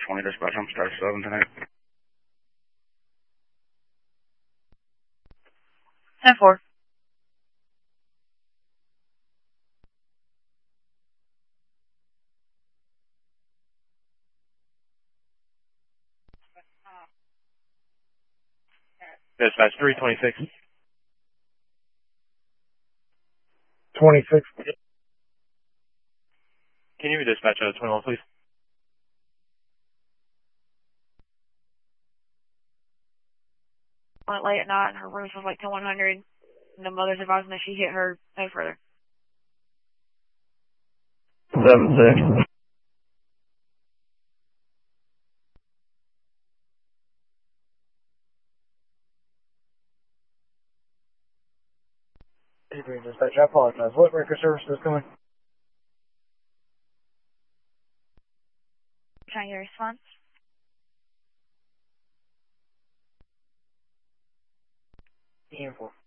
20 dispatch, I'm star 7 tonight. 10-4. Dispatch 326. 26. Can you dispatch 21, please? Went late at night and her roof was like 10-100. And the mother's advising that she hit her no further. 7-6. Dispatch, I apologize. What breaker service is coming? Trying to get a response. EM4.